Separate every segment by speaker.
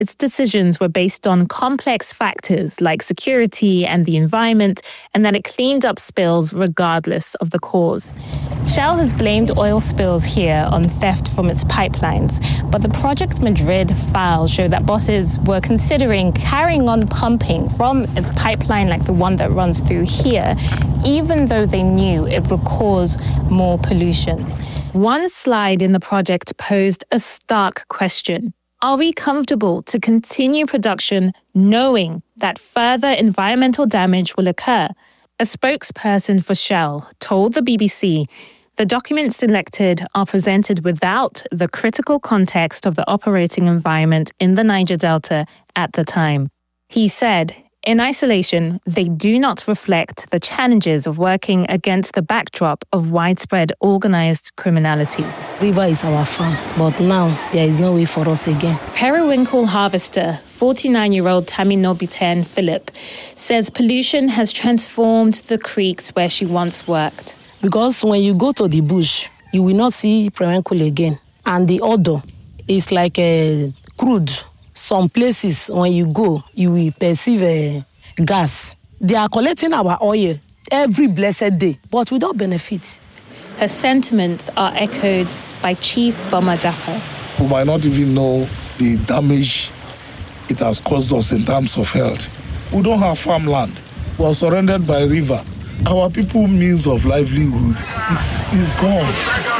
Speaker 1: its decisions were based on complex factors like security and the environment, and that it cleaned up spills regardless of the cause. Shell has blamed oil spills here on theft from its pipelines, but the Project Madrid files show that bosses were considering carrying on pumping from its pipeline like the one that runs through here, even though they knew it would cause more pollution. One slide in the project posed a stark question. Are we comfortable to continue production knowing that further environmental damage will occur? A spokesperson for Shell told the BBC the documents selected are presented without the critical context of the operating environment in the Niger Delta at the time. He said, in isolation, they do not reflect the challenges of working against the backdrop of widespread organized criminality.
Speaker 2: River is our farm, but now there is no way for us again.
Speaker 1: Periwinkle harvester, 49-year-old Taminobiten Philip, says pollution has transformed the creeks where she once worked.
Speaker 2: Because when you go to the bush, you will not see periwinkle again. And the odor is like a crude. Some places, when you go, you will perceive gas. They are collecting our oil every blessed day, but without benefit.
Speaker 1: Her sentiments are echoed by Chief Boma Dapa.
Speaker 3: We might not even know the damage it has caused us in terms of health. We don't have farmland. We are surrounded by a river. Our people's means of livelihood is gone.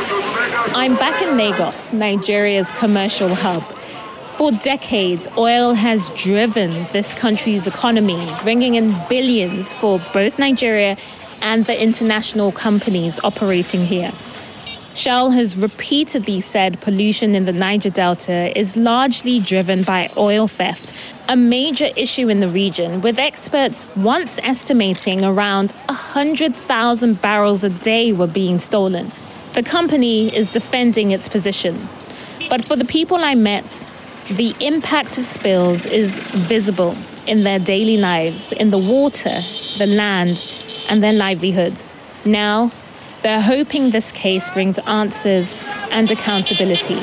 Speaker 1: I'm back in Lagos, Nigeria's commercial hub. For decades, oil has driven this country's economy, bringing in billions for both Nigeria and the international companies operating here. Shell has repeatedly said pollution in the Niger Delta is largely driven by oil theft, a major issue in the region, with experts once estimating around 100,000 barrels a day were being stolen. The company is defending its position. But for the people I met, the impact of spills is visible in their daily lives, in the water, the land, and their livelihoods. Now, they're hoping this case brings answers and accountability.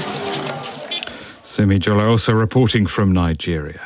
Speaker 4: Simi Jola also reporting from Nigeria.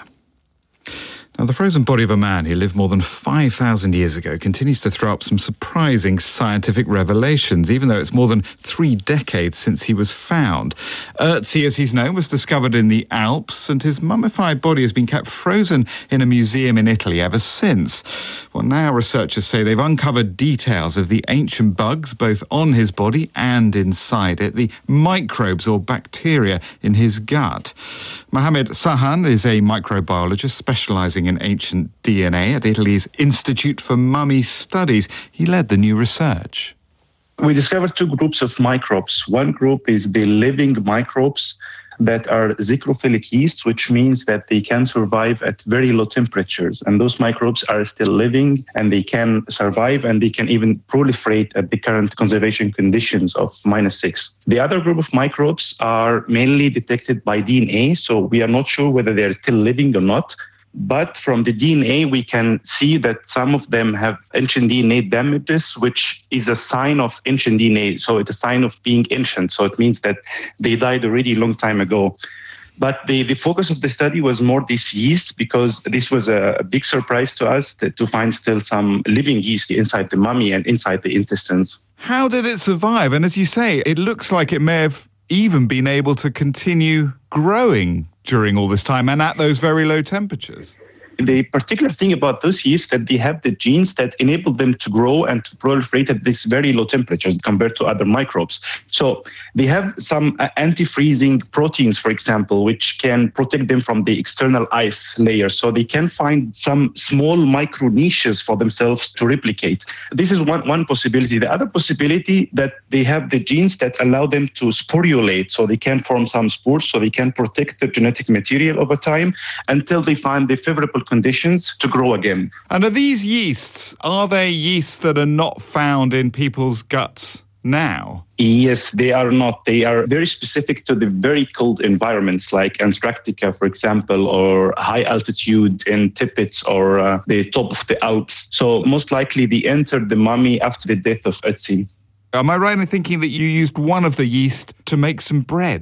Speaker 4: Now, the frozen body of a man who lived more than 5,000 years ago continues to throw up some surprising scientific revelations, even though it's more than 3 decades since he was found. Ötzi, as he's known, was discovered in the Alps, and his mummified body has been kept frozen in a museum in Italy ever since. Well, now researchers say they've uncovered details of the ancient bugs, both on his body and inside it, the microbes or bacteria in his gut. Mohamed Sahan is a microbiologist specialising in ancient DNA at Italy's Institute for Mummy Studies. He led the new research.
Speaker 5: We discovered 2 groups of microbes. One group is the living microbes that are zikrophilic yeast, which means that they can survive at very low temperatures. And those microbes are still living, and they can survive, and they can even proliferate at the current conservation conditions of -6. The other group of microbes are mainly detected by DNA, so we are not sure whether they're still living or not. But from the DNA, we can see that some of them have ancient DNA damages, which is a sign of ancient DNA. So it's a sign of being ancient. So it means that they died already a long time ago. But the focus of the study was more this yeast, because this was a big surprise to us to find still some living yeast inside the mummy and inside the intestines.
Speaker 4: How did it survive? And as you say, it looks like it may have even been able to continue growing during all this time and at those very low temperatures.
Speaker 5: The particular thing about those yeast that they have the genes that enable them to grow and to proliferate at these very low temperatures compared to other microbes. So they have some anti-freezing proteins, for example, which can protect them from the external ice layer. So they can find some small micro niches for themselves to replicate. This is one possibility. The other possibility that they have the genes that allow them to sporulate. So they can form some spores, so they can protect the genetic material over time until they find the favorable conditions to grow again.
Speaker 4: And are these yeasts, are they yeasts that are not found in people's guts now?
Speaker 5: Yes, they are not. They are very specific to the very cold environments like Antarctica, for example, or high altitude in Tippets or the top of the Alps. So most likely they entered the mummy after the death of Ötzi.
Speaker 4: Am I right in thinking that you used one of the yeast to make some bread?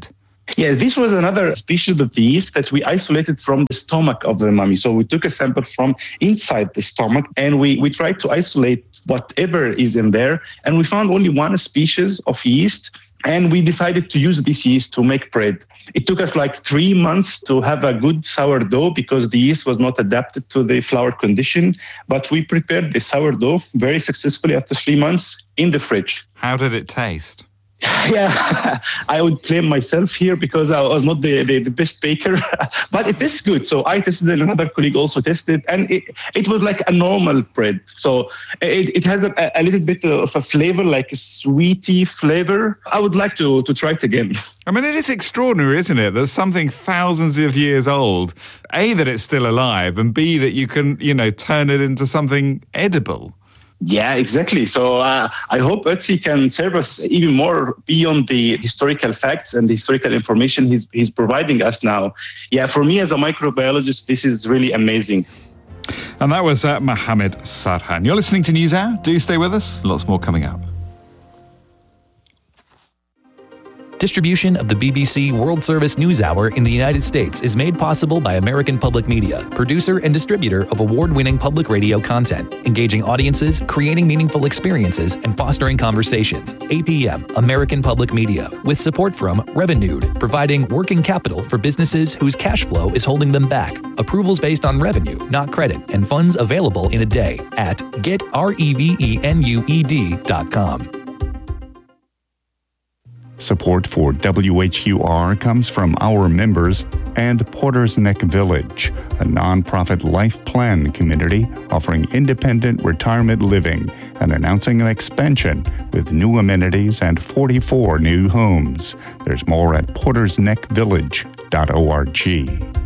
Speaker 5: Yeah, this was another species of the yeast that we isolated from the stomach of the mummy. So we took a sample from inside the stomach and we tried to isolate whatever is in there. And we found only one species of yeast. And we decided to use this yeast to make bread. It took us like 3 months to have a good sourdough because the yeast was not adapted to the flour condition. But we prepared the sourdough very successfully after 3 months in the fridge.
Speaker 4: How did it taste?
Speaker 5: Yeah, I would claim myself here because I was not the best baker, but it tastes good. So I tested it, another colleague also tested, and it was like a normal bread. So it has a little bit of a flavor, like a sweety flavor. I would like to try it again.
Speaker 4: I mean, it is extraordinary, isn't it? There's something thousands of years old. A, that it's still alive, and B, that you can, turn it into something edible.
Speaker 5: Yeah, exactly. So I hope Ötzi can serve us even more beyond the historical facts and the historical information he's providing us now. Yeah, for me as a microbiologist, this is really amazing.
Speaker 4: And that was Mohammed Sarhan. You're listening to NewsHour. Do stay with us. Lots more coming up.
Speaker 6: Distribution of the BBC World Service NewsHour in the United States is made possible by American Public Media, producer and distributor of award-winning public radio content, engaging audiences, creating meaningful experiences, and fostering conversations. APM, American Public Media, with support from Revenued, providing working capital for businesses whose cash flow is holding them back. Approvals based on revenue, not credit, and funds available in a day at getrevenued.com.
Speaker 7: Support for WHUR comes from our members and Porter's Neck Village, a nonprofit life plan community offering independent retirement living and announcing an expansion with new amenities and 44 new homes. There's more at portersneckvillage.org.